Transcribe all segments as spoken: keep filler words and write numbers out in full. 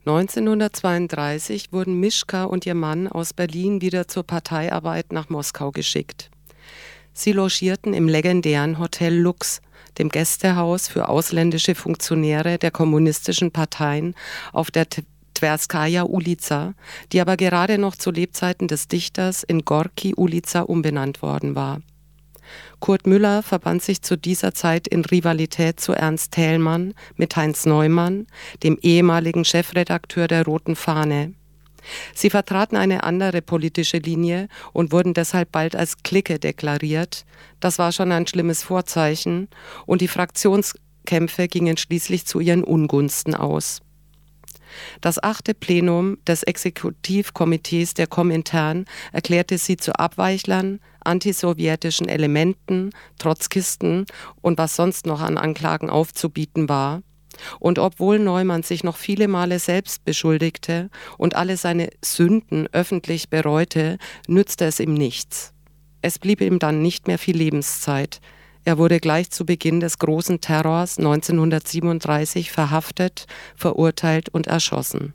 neunzehnhundertzweiunddreißig wurden Mischka und ihr Mann aus Berlin wieder zur Parteiarbeit nach Moskau geschickt. Sie logierten im legendären Hotel Lux, dem Gästehaus für ausländische Funktionäre der kommunistischen Parteien auf der Twerskaja Ulica, die aber gerade noch zu Lebzeiten des Dichters in Gorki Ulica umbenannt worden war. Kurt Müller verband sich zu dieser Zeit in Rivalität zu Ernst Thälmann mit Heinz Neumann, dem ehemaligen Chefredakteur der Roten Fahne. Sie vertraten eine andere politische Linie und wurden deshalb bald als Clique deklariert. Das war schon ein schlimmes Vorzeichen und die Fraktionskämpfe gingen schließlich zu ihren Ungunsten aus. Das achte Plenum des Exekutivkomitees der Komintern erklärte sie zu Abweichlern, antisowjetischen Elementen, Trotzkisten und was sonst noch an Anklagen aufzubieten war. Und obwohl Neumann sich noch viele Male selbst beschuldigte und alle seine Sünden öffentlich bereute, nützte es ihm nichts. Es blieb ihm dann nicht mehr viel Lebenszeit. Er wurde gleich zu Beginn des großen Terrors neunzehnhundertsiebenunddreißig verhaftet, verurteilt und erschossen.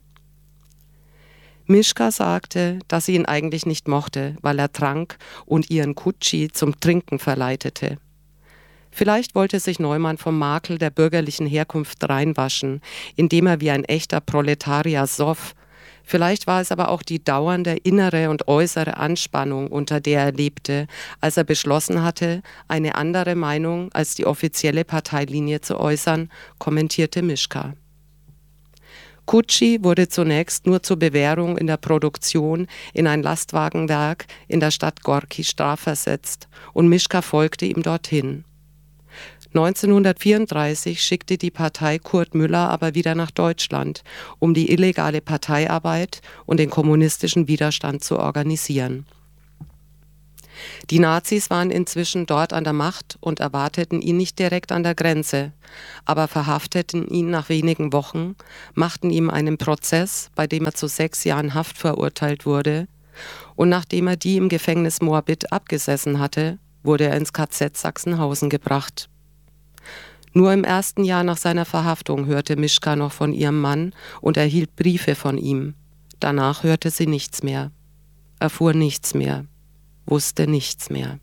Mischka sagte, dass sie ihn eigentlich nicht mochte, weil er trank und ihren Kutschi zum Trinken verleitete. Vielleicht wollte sich Neumann vom Makel der bürgerlichen Herkunft reinwaschen, indem er wie ein echter Proletarier soff. Vielleicht war es aber auch die dauernde innere und äußere Anspannung, unter der er lebte, als er beschlossen hatte, eine andere Meinung als die offizielle Parteilinie zu äußern, kommentierte Mischka. Kutschi wurde zunächst nur zur Bewährung in der Produktion in ein Lastwagenwerk in der Stadt Gorki strafversetzt und Mischka folgte ihm dorthin. neunzehnhundertvierunddreißig schickte die Partei Kurt Müller aber wieder nach Deutschland, um die illegale Parteiarbeit und den kommunistischen Widerstand zu organisieren. Die Nazis waren inzwischen dort an der Macht und erwarteten ihn nicht direkt an der Grenze, aber verhafteten ihn nach wenigen Wochen, machten ihm einen Prozess, bei dem er zu sechs Jahren Haft verurteilt wurde, und nachdem er die im Gefängnis Moabit abgesessen hatte, wurde er ins K Z Sachsenhausen gebracht. Nur im ersten Jahr nach seiner Verhaftung hörte Mischka noch von ihrem Mann und erhielt Briefe von ihm. Danach hörte sie nichts mehr, erfuhr nichts mehr, wusste nichts mehr.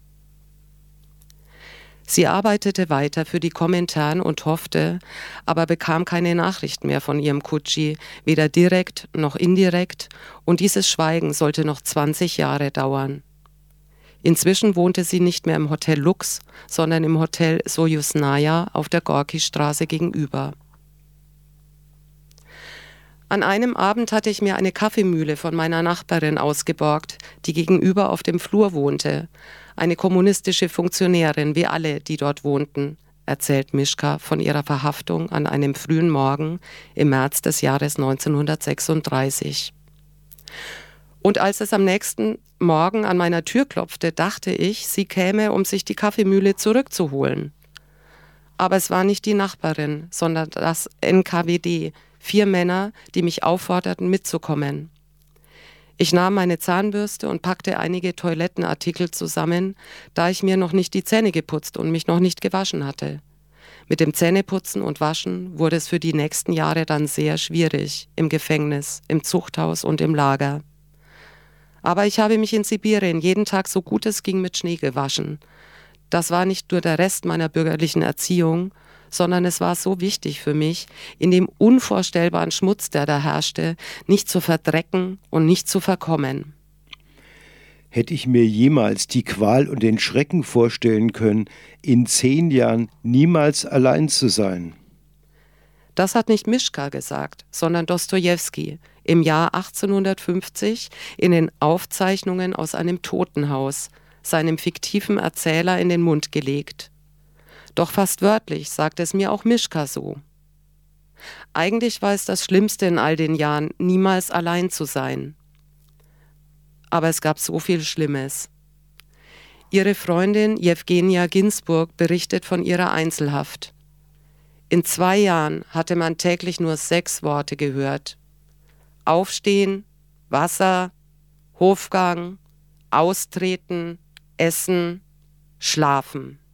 Sie arbeitete weiter für die Komintern und hoffte, aber bekam keine Nachricht mehr von ihrem Kutschi, weder direkt noch indirekt, und dieses Schweigen sollte noch zwanzig Jahre dauern. Inzwischen wohnte sie nicht mehr im Hotel Lux, sondern im Hotel Sojusnaja auf der Gorki-Straße gegenüber. An einem Abend hatte ich mir eine Kaffeemühle von meiner Nachbarin ausgeborgt, die gegenüber auf dem Flur wohnte. Eine kommunistische Funktionärin, wie alle, die dort wohnten, erzählt Mischka von ihrer Verhaftung an einem frühen Morgen im März des Jahres neunzehnhundertsechsunddreißig. Und als es am nächsten Morgen an meiner Tür klopfte, dachte ich, sie käme, um sich die Kaffeemühle zurückzuholen. Aber es war nicht die Nachbarin, sondern das N K W D, vier Männer, die mich aufforderten, mitzukommen. Ich nahm meine Zahnbürste und packte einige Toilettenartikel zusammen, da ich mir noch nicht die Zähne geputzt und mich noch nicht gewaschen hatte. Mit dem Zähneputzen und Waschen wurde es für die nächsten Jahre dann sehr schwierig, im Gefängnis, im Zuchthaus und im Lager. Aber ich habe mich in Sibirien jeden Tag so gut es ging mit Schnee gewaschen. Das war nicht nur der Rest meiner bürgerlichen Erziehung, sondern es war so wichtig für mich, in dem unvorstellbaren Schmutz, der da herrschte, nicht zu verdrecken und nicht zu verkommen. Hätte ich mir jemals die Qual und den Schrecken vorstellen können, in zehn Jahren niemals allein zu sein? Das hat nicht Mischka gesagt, sondern Dostojewski im Jahr achtzehnhundertfünfzig in den Aufzeichnungen aus einem Totenhaus, seinem fiktiven Erzähler in den Mund gelegt. Doch fast wörtlich sagt es mir auch Mischka so. Eigentlich war es das Schlimmste in all den Jahren, niemals allein zu sein. Aber es gab so viel Schlimmes. Ihre Freundin Jewgenia Ginsburg berichtet von ihrer Einzelhaft. In zwei Jahren hatte man täglich nur sechs Worte gehört. Aufstehen, Wasser, Hofgang, Austreten, Essen, Schlafen.